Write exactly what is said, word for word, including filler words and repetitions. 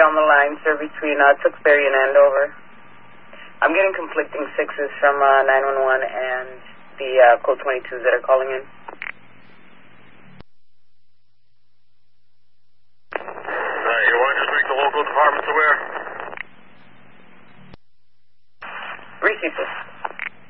on the line, sir, between uh, Tewksbury and Andover. I'm getting conflicting sixes from uh, nine one one and the uh, code twenty-twos that are calling in. Alright, you want to just make the local departments aware? Received, sir.